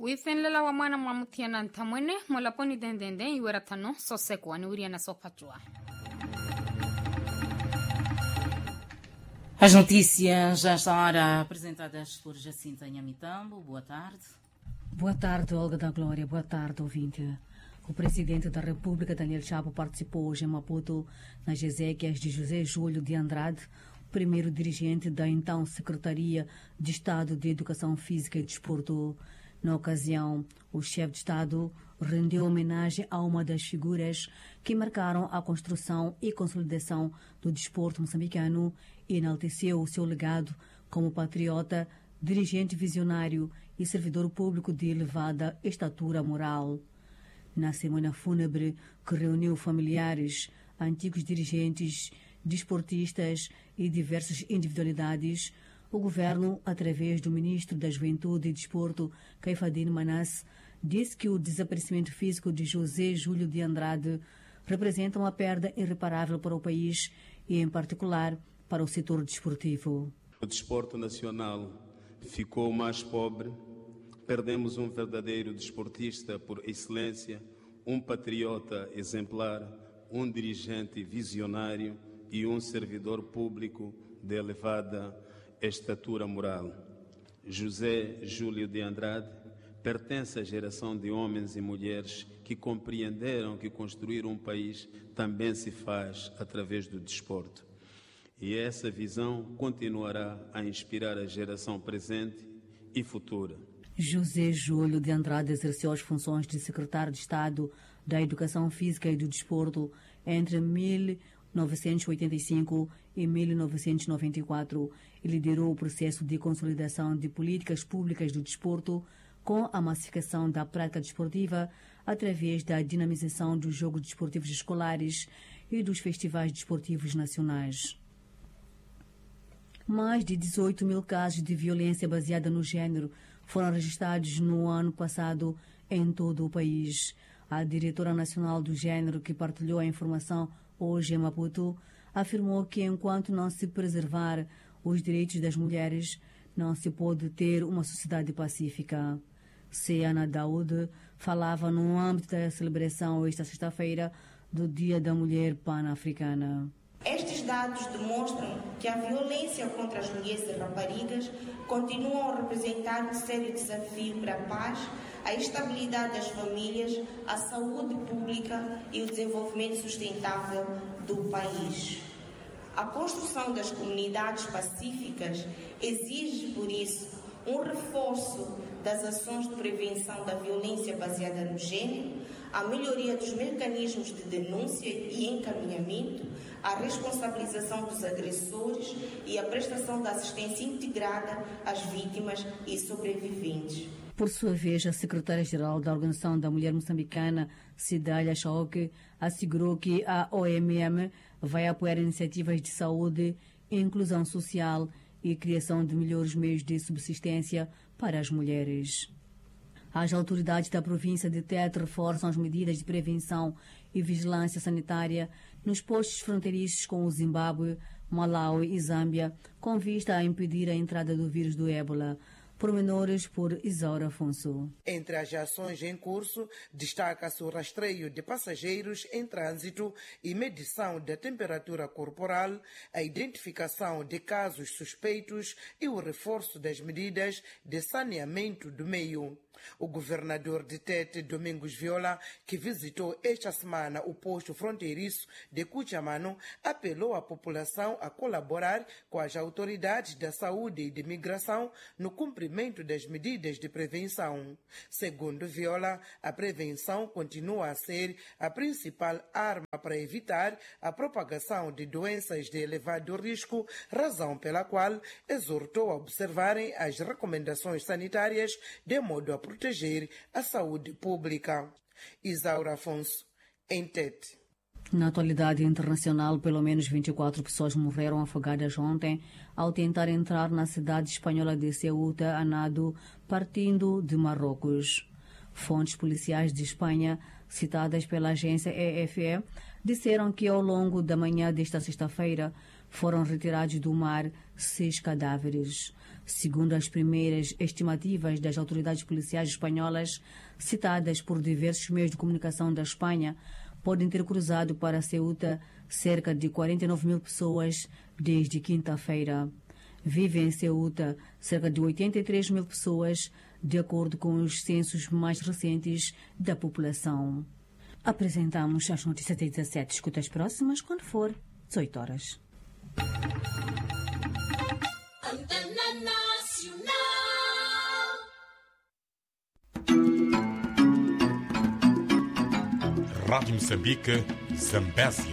Withenlela wa mwana mwamutiana ntamwene molaponi dendende iweratano soseko ni uriana sopachua. As notícias já esta hora apresentadas por Jacinta Nhamitambo. Boa tarde. Boa tarde, Olga da Glória. Boa tarde, ouvinte. O presidente da República, Daniel Chapo, participou hoje em Maputo nas exéquias de José Júlio de Andrade, o primeiro dirigente da então Secretaria de Estado de Educação Física e Desporto. Na ocasião, o chefe de Estado rendeu homenagem a uma das figuras que marcaram a construção e consolidação do desporto moçambicano e enalteceu o seu legado como patriota, dirigente visionário e servidor público de elevada estatura moral. Na cerimônia fúnebre que reuniu familiares, antigos dirigentes, desportistas e diversas individualidades, o governo, através do ministro da Juventude e Desporto, Caifadine Manasse, disse que o desaparecimento físico de José Júlio de Andrade representa uma perda irreparável para o país e, em particular, para o setor desportivo. O desporto nacional ficou mais pobre, perdemos um verdadeiro desportista por excelência, um patriota exemplar, um dirigente visionário e um servidor público de elevada estatura moral. José Júlio de Andrade pertence à geração de homens e mulheres que compreenderam que construir um país também se faz através do desporto. E essa visão continuará a inspirar a geração presente e futura. José Júlio de Andrade exerceu as funções de secretário de Estado da Educação Física e do Desporto entre 1985 e 1994 e liderou o processo de consolidação de políticas públicas do desporto com a massificação da prática desportiva através da dinamização dos jogos desportivos escolares e dos festivais desportivos nacionais. Mais de 18 mil casos de violência baseada no género foram registrados no ano passado em todo o país. A diretora nacional do género, que partilhou a informação hoje em Maputo, afirmou que enquanto não se preservar os direitos das mulheres, não se pode ter uma sociedade pacífica. Seana Daoud falava no âmbito da celebração esta sexta-feira do Dia da Mulher Pan-Africana. Estes dados demonstram que a violência contra as mulheres e raparigas continuam a representar um sério desafio para a paz, a estabilidade das famílias, a saúde pública e o desenvolvimento sustentável do país. A construção das comunidades pacíficas exige, por isso, um reforço das ações de prevenção da violência baseada no género, a melhoria dos mecanismos de denúncia e encaminhamento, a responsabilização dos agressores e a prestação de assistência integrada às vítimas e sobreviventes. Por sua vez, a secretária-geral da Organização da Mulher Moçambicana, Cidália Chaoque, assegurou que a OMM vai apoiar iniciativas de saúde, inclusão social e criação de melhores meios de subsistência para as mulheres. As autoridades da província de Tete reforçam as medidas de prevenção e vigilância sanitária nos postos fronteiriços com o Zimbábue, Malawi e Zâmbia, com vista a impedir a entrada do vírus do ébola. Pormenores por Isaura Afonso. Entre as ações em curso, destaca-se o rastreio de passageiros em trânsito e medição da temperatura corporal, a identificação de casos suspeitos e o reforço das medidas de saneamento do meio. O governador de Tete, Domingos Viola, que visitou esta semana o posto fronteiriço de Cuchamano, apelou à população a colaborar com as autoridades da saúde e de migração no cumprimento das medidas de prevenção. Segundo Viola, a prevenção continua a ser a principal arma para evitar a propagação de doenças de elevado risco, razão pela qual exortou a observarem as recomendações sanitárias de modo a proteger a saúde pública. Isaura Afonso, em Tete. Na atualidade internacional, pelo menos 24 pessoas morreram afogadas ontem ao tentar entrar na cidade espanhola de Ceuta, a nado, partindo de Marrocos. Fontes policiais de Espanha, citadas pela agência EFE, disseram que ao longo da manhã desta sexta-feira foram retirados do mar 6 cadáveres. Segundo as primeiras estimativas das autoridades policiais espanholas, citadas por diversos meios de comunicação da Espanha, podem ter cruzado para Ceuta cerca de 49 mil pessoas desde quinta-feira. Vivem em Ceuta cerca de 83 mil pessoas, de acordo com os censos mais recentes da população. Apresentamos as notícias de 17. Escuta as próximas quando for 18 horas. Rádio Moçambique, Zambésia.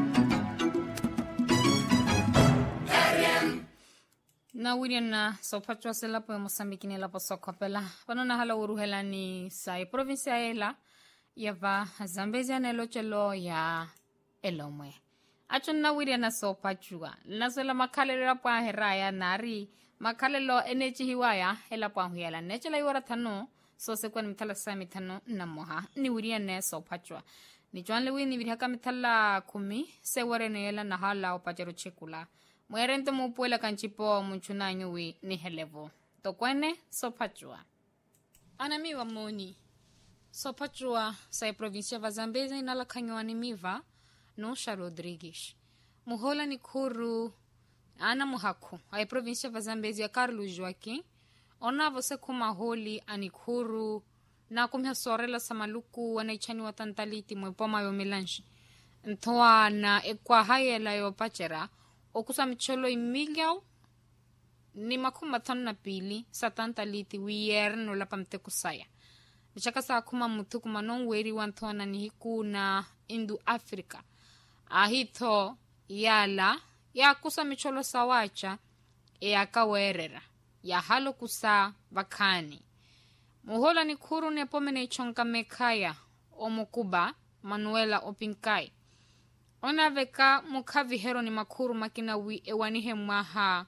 Na wiriana so patwa sela po Moçambique ni la posokopela panona hala uruhela ni sai provincia ela yava Zambezia nelo chelo ya elomwe achon na wiriana so patwa nasela makhalelo pa heraya nari makhalelo energy hiwaya ela pa huyala nechela yora thano so se kwa mithala sa mithano namoha ni wiriana so patwa ni jwanle wi ni virhaka mithala 10 se wore ne ela nahala o pachero chekula Muerente mupuela kanchipo munchunanyo wi ni helevo. Tokwene sopachua. Anami wa moni. Sopachua sa provincia va Zambezia inala kanyoani miva no Sha Rodrigues. Muhola ni kuru ana muhaku. Ai provincia va Zambezia Carlos Joaquim. Ona você kuma holi anikuru na kumya sorela samaluku wanaichani watantaliti mwepoma yo melange. Ntoa na ekwa hayela yo pachera. Okusa micholo imigao ni 52 satanta liti wiyerno la pamte kusaya. Bichaka sa kuma mutu kuma non weri wantona ni hiku na Indu Afrika. Ahito yala ya kusa micholo sawacha akawerera ya halo kusa vakani. Muhola ni kuru ne pomene ichonka mekaya omukuba Manuela Opinkai. Ona veka mukavihero ni makuru makina wi ewanihe mwaha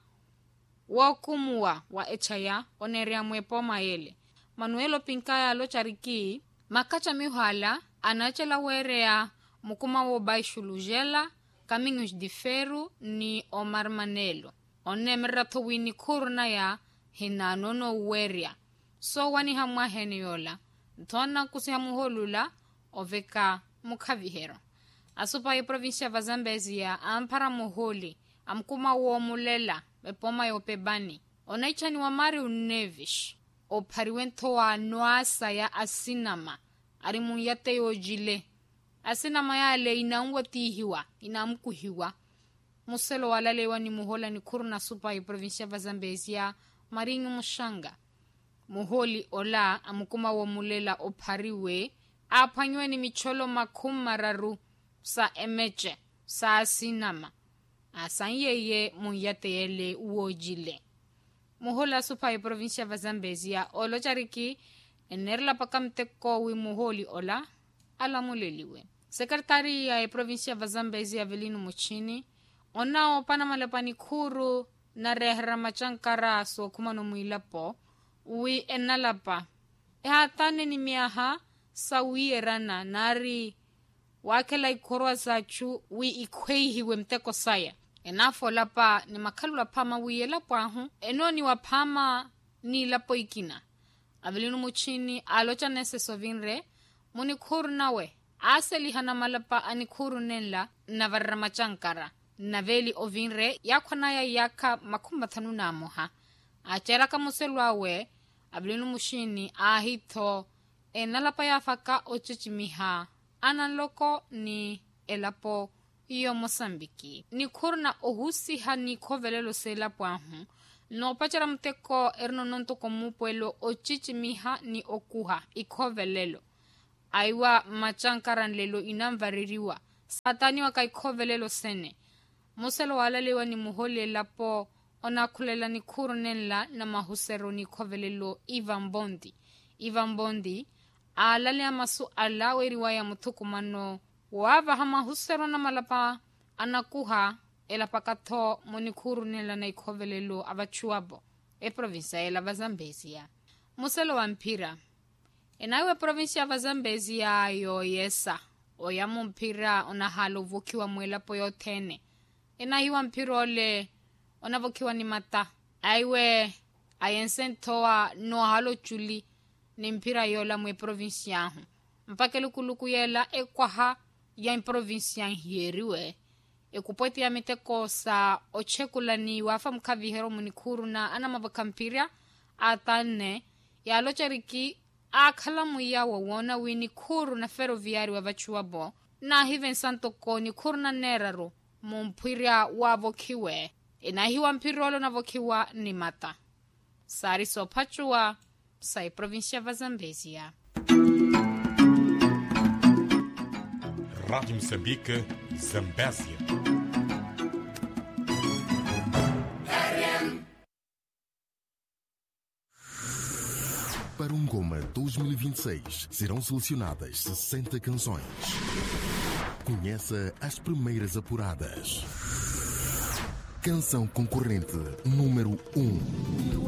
wakumua wa echaya oneria mwepo maele. Manuelo Pinkaya lo chariki makacha mihala anachela werea mukuma wo baishulujela Caminhos de Ferro ni Omar Manelo. One merato wini kurna ya hinanono weria. So wani hamwa heniola. Ntona kusi hamuholula oveka mukavihero. Asupa ya provincia va Zambezia ampara muholi amkuma wo mulela bepoma yo pebani onaichani wa mari unevish o pariwento wa noasa ya asinama arimunyate yo jile asinama yale inaungwatihiwa inamkuhiwa muselo walalewa ni muhola ni kurna supa ya provincia va Zambezia maringu mushanga muholi ola amkuma wo mulela o pariwe apanywe ni micholo makumararu sa emeche sa sinama asanyeye munyateyele uojile muhola supa provincia va Zambezia olo chariki enerla pakamteko wi muholi ola ala muleliwe sekretari ya provincia va Zambezia Velino Muchini onao panama lepani kuru na rehra machankara so kumano muilapo wi enalapa hatane ni miaha sawi erana nari wakela ikorwa zachu wi ikweihiwe mteko saya. Enafo lapa ni makalu lapama wiye lapo ahu. Enoni wapama ni lapo ikina. Avelino Muchini alocha nese sovinre. Munikuru nawe. Aseli hana malapa anikuru nenla na varramachankara. Naveli ovinre yakwanaya yaka makumbathanu na moha. Acheraka muselu awe. Avelino Muchini ahito enalapa yafaka ochichimiha. Analoko ni elapo iyo Mosambiki. Ni kurna ohusi hani kovelelo se elapo ahu. No pachara mteko erno nonto komu puelo ochichimiha ni okuha ikovelelo. Aiwa machankaran lelo inamvaririwa. Satani waka ikovelelo sene. Moselo walalewa ni muholi elapo onakulela ni kurnenla na mahusero ni kovelelo Ivan Bondi. Ivan Bondi alale amasu alawe riwaya mutukumano wava hama husero na malapa anakuha elapakato monikuru nela na ikovelelo avachuabo provincia ela va Zambezia muselo wa mpira enawe provincia va Zambezia yo yesa oyamu mpira onahalo vukiwa mwelapo yotene enahiwa mpira ole onavokiwa ni mata aiwe ayensentoa no halo chuli ni mpira yola mwe provinciahu mpake lukuluku yela ekwaha ya provincia hieriwe ekupoti ya mitekosa ochekula wafa mkavihero munikuru na ana mavakampiria atane ya lochariki akalamu ya wawona wini kuru na ferroviari wa vachuabo na hiven santo koni kuru na neraro mumpiria wa vokiwe inahiwa mpirolo na vokiwa ni mata sari sopachua sai provincia va Zambezia. Rádio Moçambique, Zambésia. Para um Goma 2026 serão selecionadas 60 canções. Conheça as primeiras apuradas. Canção concorrente número 1.